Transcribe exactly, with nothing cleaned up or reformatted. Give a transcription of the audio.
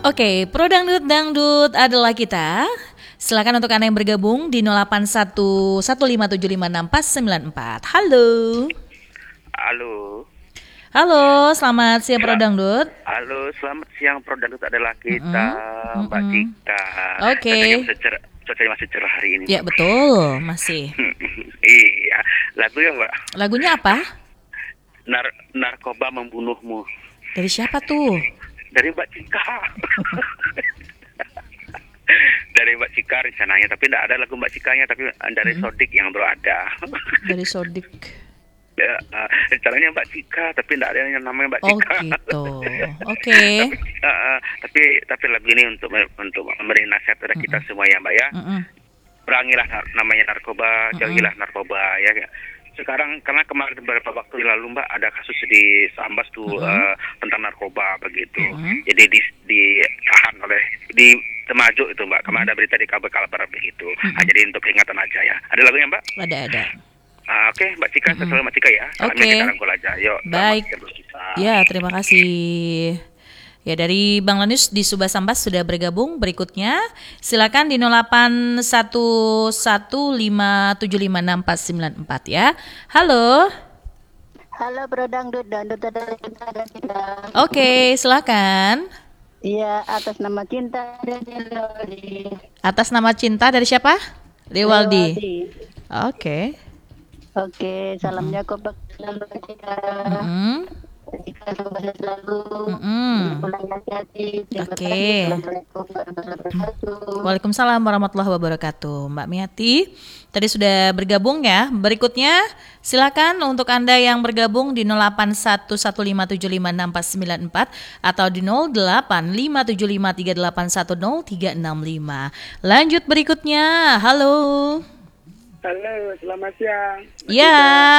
Oke, Pro Dangdut Dangdut adalah kita. Silakan untuk Anda yang bergabung di nol delapan satu satu lima tujuh lima enam empat sembilan empat. Halo. Halo. Halo, selamat siang Pro Dangdut. Halo, selamat siang Pro Dangdut adalah kita, Mm-mm. Mbak Mm-mm. Cika. Oke. Katanya masih cerah, cuacanya masih cerah hari ini. Ya betul, masih. Iya, lagu ya Mbak. Lagunya apa? Nar narkoba membunuhmu. Dari siapa tuh? Dari Mbak Cika. Dari Mbak Cika rencananya, tapi tidak ada lagu Mbak Cikanya, tapi dari Mm-mm. Sodik yang baru ada. Dari Sodik. Ya, uh, rencananya Mbak Cika, tapi tidak ada yang namanya Mbak Oh Cika. gitu. Oke. tapi, uh, tapi tapi lagu ini untuk untuk memberi nasihat pada kita Mm-mm. semua ya Mbak ya. Mm-mm. Perangilah nar- namanya narkoba, Mm-mm. jauhilah narkoba ya. Sekarang karena kemarin beberapa waktu lalu Mbak ada kasus di Sambas tuh Mm-mm. uh, tentang narkoba begitu. Mm-mm. Jadi di ditahan oleh di Temajuk itu Mbak. Kemarin ada berita di kabar Kalbar begitu. Mm-mm. Ah, jadi untuk peringatan aja ya. Ada lagunya Mbak? Ada ada. Ah, Oke Mbak Cika, Mm-mm. sesuai Mbak Cika ya. Salamnya Oke. kita rangkul aja. Yuk. selamat Baik. siang, Mbak Cika. Ya, terima kasih. Ya, dari Bang Lanus di Subah Sambas sudah bergabung. Berikutnya, silakan di nol delapan satu satu lima tujuh lima enam empat sembilan empat ya. Halo. Halo Bro Dangdut, Dangdut adalah cinta dan cinta. Oke, silakan. Iya, atas nama cinta dan Lewaldi. Atas nama cinta dari siapa? Lewaldi. Oke. Oke, salamnya kompak selalu ke kita. Mm-mm. Ketika semoga selalu. Mm-mm. Pulang hati-hati. Terima Oke. kasih. Assalamualaikum warahmatullahi wabarakatuh. Waalaikumsalam warahmatullahi wabarakatuh. Mbak Miati tadi sudah bergabung ya. Berikutnya silakan untuk Anda yang bergabung di nol delapan satu satu lima tujuh lima enam empat sembilan empat atau di nol delapan lima tujuh lima tiga delapan satu nol tiga enam lima. Lanjut berikutnya. Halo. Halo, selamat siang. Ya.